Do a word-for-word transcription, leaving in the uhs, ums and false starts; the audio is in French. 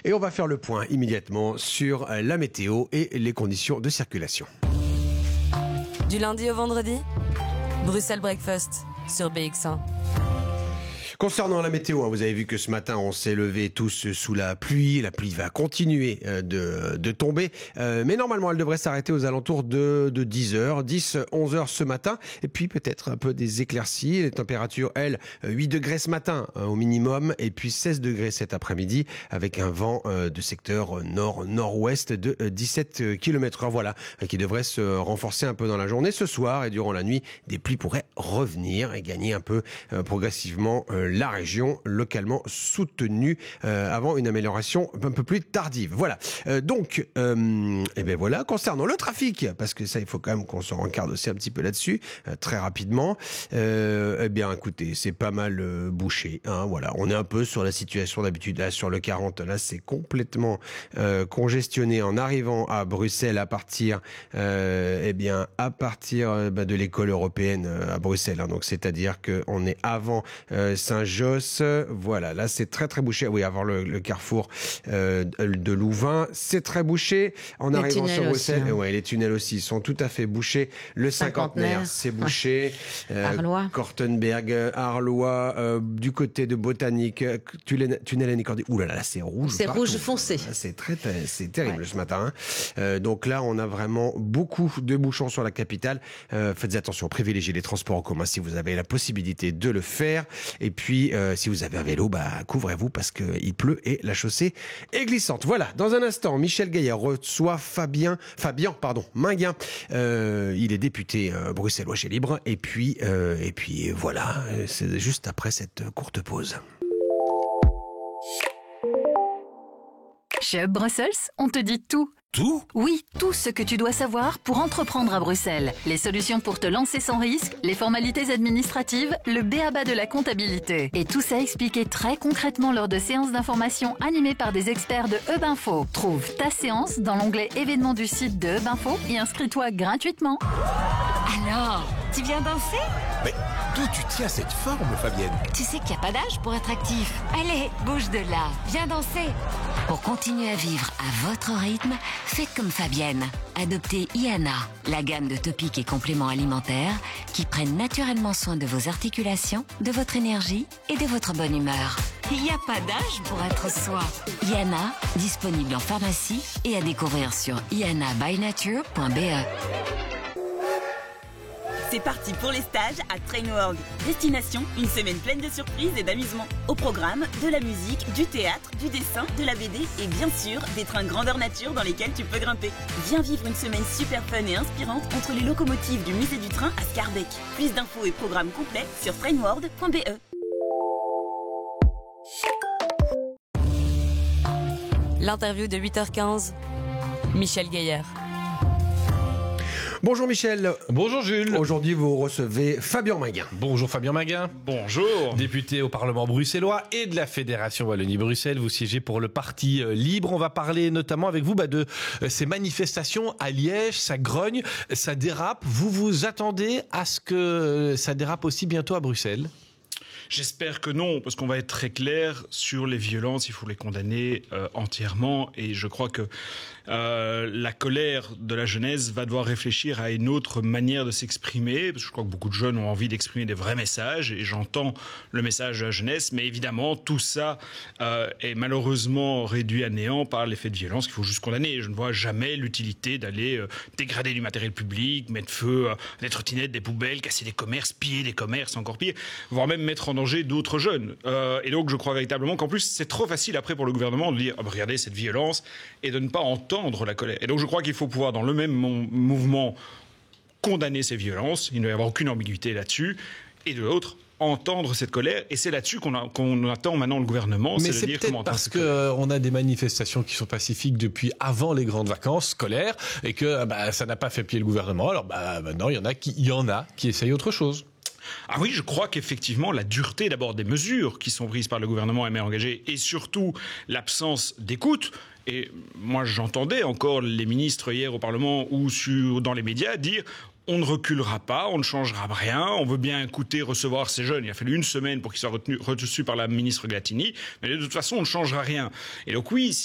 Et on va faire le point immédiatement sur la météo et les conditions de circulation. Du lundi au vendredi, Bruxelles Breakfast sur B X un. Concernant la météo, hein, vous avez vu que ce matin, on s'est levés tous sous la pluie. La pluie va continuer euh, de, de tomber. Euh, mais normalement, elle devrait s'arrêter aux alentours de, de dix heures, dix, onze heures ce matin. Et puis peut-être un peu des éclaircies. Les températures, elles, huit degrés ce matin euh, au minimum. Et puis seize degrés cet après-midi avec un vent euh, de secteur nord-nord-ouest de euh, dix-sept kilomètres heure. Voilà, euh, qui devrait se renforcer un peu dans la journée. Ce soir et durant la nuit, des pluies pourraient revenir et gagner un peu euh, progressivement euh, la région, localement soutenue euh, avant une amélioration un peu plus tardive. Voilà. Euh, donc, euh, et ben voilà. Concernant le trafic, parce que ça, il faut quand même qu'on se rencarde aussi un petit peu là-dessus, euh, très rapidement. Euh, eh bien, écoutez, c'est pas mal euh, bouché. Hein, voilà. On est un peu sur la situation d'habitude. Là, sur le quarante, là, c'est complètement euh, congestionné en arrivant à Bruxelles à partir, euh, eh bien, à partir euh, bah, de l'école européenne euh, à Bruxelles. Hein, donc, c'est-à-dire que on est avant euh, Saint-Josse, voilà, là c'est très très bouché. Oui, avant le, le carrefour euh, de Louvain, c'est très bouché. En les arrivant sur Bruxelles, hein. Ouais, les tunnels aussi sont tout à fait bouchés. Le cinquantenaire, c'est bouché. Euh, Arlois, Kortenberg, Arlois, euh, du côté de Botanique, tunnel, tunnel Anicordi. Ouh là là, c'est rouge. C'est partout. Rouge foncé. C'est très, c'est terrible ouais. ce matin. Hein. Euh, donc là, on a vraiment beaucoup de bouchons sur la capitale. Euh, faites attention, privilégiez les transports en commun si vous avez la possibilité de le faire. Et puis Puis, euh, si vous avez un vélo, bah, couvrez-vous parce qu'il pleut et la chaussée est glissante. Voilà, dans un instant, Michel Gaillard reçoit Fabien, Fabien pardon, Minguin. Euh, il est député euh, bruxellois chez Libre. Et puis, euh, et puis voilà, c'est juste après cette courte pause. Chez Hub Brussels, on te dit tout. Tout ? Oui, tout ce que tu dois savoir pour entreprendre à Bruxelles. Les solutions pour te lancer sans risque, les formalités administratives, le b a ba de la comptabilité. Et tout ça expliqué très concrètement lors de séances d'information animées par des experts de Hub Info. Trouve ta séance dans l'onglet événements du site de Hub Info et inscris-toi gratuitement. Alors, tu viens danser ? Mais d'où tu tiens cette forme, Fabienne ? Tu sais qu'il n'y a pas d'âge pour être actif. Allez, bouge de là, viens danser. Pour continuer à vivre à votre rythme, faites comme Fabienne. Adoptez Iana, la gamme de topiques et compléments alimentaires qui prennent naturellement soin de vos articulations, de votre énergie et de votre bonne humeur. Il n'y a pas d'âge pour être soi. Iana, disponible en pharmacie et à découvrir sur iana by nature point b e. C'est parti pour les stages à Trainworld. Destination, une semaine pleine de surprises et d'amusement. Au programme, de la musique, du théâtre, du dessin, de la B D et bien sûr, des trains grandeur nature dans lesquels tu peux grimper. Viens vivre une semaine super fun et inspirante entre les locomotives du musée du train à Scarbeck. Plus d'infos et programmes complets sur trainworld point b e. L'interview de huit heures quinze, Michel Gaillard. Bonjour Michel. Bonjour Jules. Aujourd'hui, vous recevez Fabien Minguin. Bonjour Fabien Minguin. Bonjour. Député au Parlement bruxellois et de la Fédération Wallonie-Bruxelles. Vous siégez pour le Parti Libre. On va parler notamment avec vous bah, de ces manifestations à Liège. Ça grogne, ça dérape. Vous vous attendez à ce que ça dérape aussi bientôt à Bruxelles ? J'espère que non, parce qu'on va être très clair sur les violences, il faut les condamner euh, entièrement, et je crois que euh, la colère de la jeunesse va devoir réfléchir à une autre manière de s'exprimer, parce que je crois que beaucoup de jeunes ont envie d'exprimer des vrais messages, et j'entends le message de la jeunesse, mais évidemment tout ça euh, est malheureusement réduit à néant par l'effet de violence qu'il faut juste condamner. Je ne vois jamais l'utilité d'aller euh, dégrader du matériel public, mettre feu à des trottinettes, des poubelles, casser des commerces, piller des commerces, encore pire, voire même mettre en danger d'autres jeunes. Euh, et donc je crois véritablement qu'en plus c'est trop facile après pour le gouvernement de dire oh, bah, regardez cette violence et de ne pas entendre la colère. Et donc je crois qu'il faut pouvoir dans le même mouvement condamner ces violences, il ne doit y avoir aucune ambiguïté là-dessus, et de l'autre entendre cette colère, et c'est là-dessus qu'on, a, qu'on attend maintenant le gouvernement. Mais c'est, c'est de dire peut-être comment parce qu'on euh, a des manifestations qui sont pacifiques depuis avant les grandes vacances scolaires et que bah, ça n'a pas fait plier le gouvernement. Alors bah, maintenant, il y en a qui, il y en a qui essayent autre chose. Ah oui, je crois qu'effectivement, la dureté d'abord des mesures qui sont prises par le gouvernement est bien engagée, et surtout l'absence d'écoute. Et moi, j'entendais encore les ministres hier au Parlement ou sur, dans les médias dire on ne reculera pas, on ne changera rien, on veut bien écouter, recevoir ces jeunes. Il a fallu une semaine pour qu'ils soient retenus, reçus par la ministre Glatini, mais de toute façon, on ne changera rien. Et donc oui,